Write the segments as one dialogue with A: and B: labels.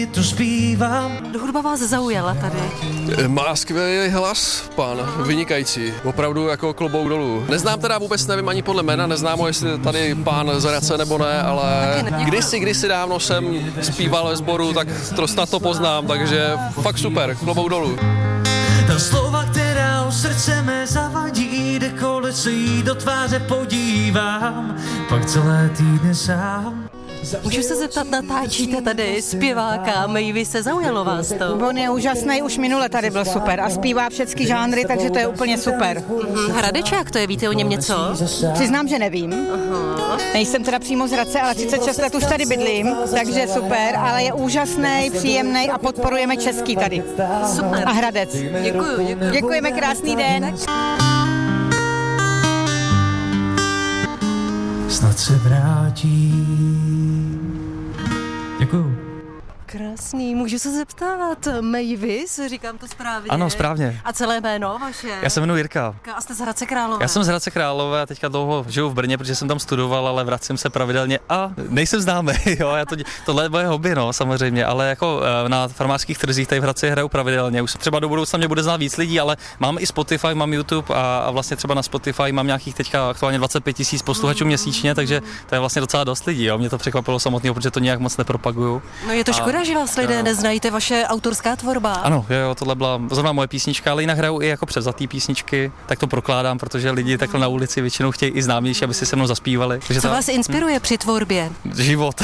A: Tu zpívám.
B: Hudba vás zaujala tady?
C: Má skvělý hlas, pán, vynikající, opravdu jako klobouk dolů. Neznám teda vůbec, nevím ani podle jména, neznám ho, jestli tady pán z Hradce nebo ne, ale kdysi dávno jsem zpíval ve sboru, tak snad to poznám, takže fakt super, klobouk dolů.
A: Ta slova, která o srdce mé zavadí, kdekoliv se jí do tváře podívám, pak celé týdny sám.
B: Můžu se zeptat, natáčíte tady zpěváka Mavis, zaujalo vás to?
D: On je úžasný, už minule tady byl super a zpívá všechny žánry, takže to je úplně super.
B: Hradečák to je, víte o něm něco?
D: Přiznám, že nevím. Nejsem teda přímo z Hradce, ale 36 let už tady bydlím, takže super, ale je úžasný, příjemný a podporujeme český tady.
B: Super.
D: A Hradec.
B: Děkuju.
D: Děkujeme, krásný den.
A: Snad se vrátí. Děkuju.
B: Krásný, můžu se zeptat, Mavis, říkám to správně?
E: Ano, správně.
B: A celé jméno vaše?
E: Já se jmenuji Jirka.
B: A jste z Hradce Králové?
E: Já jsem z Hradce Králové a teďka dlouho žiju v Brně, protože jsem tam studoval, ale vracím se pravidelně a nejsem známý, jo, tohle je moje hobby, no, samozřejmě, ale jako na farmářských trzích tady v Hradci hraju pravidelně, už třeba do budoucna mě bude znát víc lidí, ale mám i Spotify, mám YouTube a vlastně třeba na Spotify mám nějakých teďka aktuálně 25 000 posluchačů měsíčně, takže to je vlastně docela dost lidí, jo, mě to překvapilo samotného, protože to nějak moc nepropaguju.
B: No je to škoda, že vás lidé neznají, to je vaše autorská tvorba.
E: Ano, jo, tohle byla zrovna moje písnička, ale jinak hraju i jako převzatý písničky, tak to prokládám, protože lidi takhle na ulici většinou chtějí i známější, aby si se mnou zaspívali.
B: Co vás inspiruje při tvorbě?
E: Život.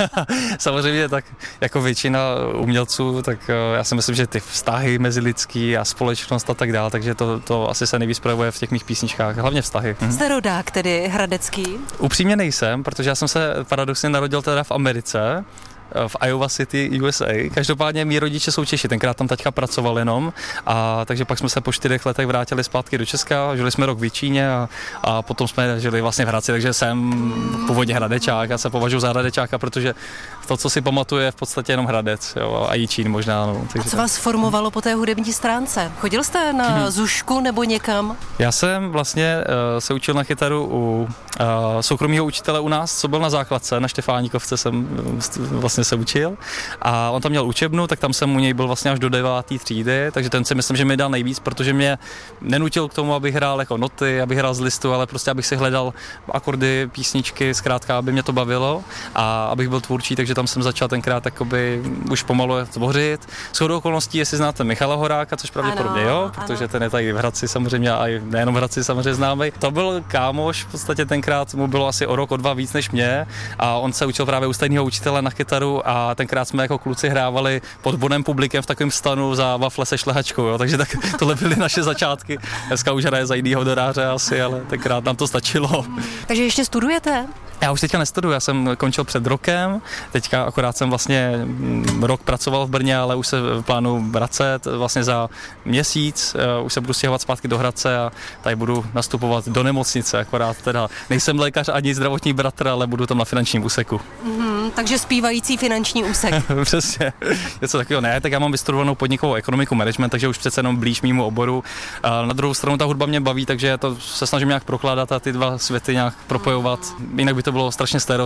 E: Samozřejmě tak jako většina umělců, tak já si myslím, že ty vztahy mezilidský a společnost a tak dále, takže to asi se nejvíc projevuje v těch mých písničkách, hlavně vztahy.
B: Jste rodák, tedy hradecký?
E: Upřímně nejsem, protože já jsem se paradoxně narodil teda v Americe, v Iowa City, USA. Každopádně mý rodiče jsou Češi, tenkrát tam taťka pracoval jenom, a takže pak jsme se po 4 letech vrátili zpátky do Česka, žili jsme rok v Jičíně a potom jsme žili vlastně v Hradci, takže jsem původně Hradečák, já se považuji za Hradečáka, protože to, co si pamatuje, je v podstatě jenom Hradec, jo, a Jičín možná. No,
B: a co vás formovalo po té hudební stránce? Chodil jste na zušku nebo někam?
E: Já jsem vlastně se učil na kytaru u soukromého učitele u nás, co byl na základce, na Štefáníkovce jsem vlastně se učil a on tam měl učebnu, tak tam jsem u něj byl vlastně až do 9. třídy, takže ten si myslím, že mi dal nejvíc, protože mě nenutil k tomu, abych hrál jako noty, abych hrál z listu, ale prostě abych si hledal akordy, písničky, zkrátka, aby mě to bavilo a abych byl tvůrčí, takže tam jsem začal tenkrát takoby už pomalu tvořit. Shodou okolností, jestli znáte Michala Horáka, což pravděpodobně jo, protože ten je tady v Hradci samozřejmě a i nejenom v Hradci samozřejmě známý. To byl kámoš, v podstatě tenkrát mu bylo asi o rok, o 2 víc než mě a on se učil právě u stejného učitele na kytaru a tenkrát jsme jako kluci hrávali pod boném publikem v takovém stanu za wafle se šlehačkou, jo, takže tak tohle byly naše začátky. Dneska už hraje za jinýho doráře asi, ale tenkrát nám to stačilo.
B: Takže ještě studujete?
E: Já už teďka nestuduju, já jsem končil před rokem, teďka akorát jsem vlastně rok pracoval v Brně, ale už se plánuju vracet vlastně za měsíc, už se budu stěhovat zpátky do Hradce a tady budu nastupovat do nemocnice, akorát teda nejsem lékař ani zdravotní bratr, ale budu tam na finančním úseku.
B: Takže zpívající finanční úsek.
E: Přesně, něco takového ne, tak já mám vystudovanou podnikovou ekonomiku, management, takže už přece jenom blíž mýmu oboru. A na druhou stranu ta hudba mě baví, takže to se snažím nějak prokládat a ty dva světy nějak propojovat, jinak by to bylo strašně stereotypní.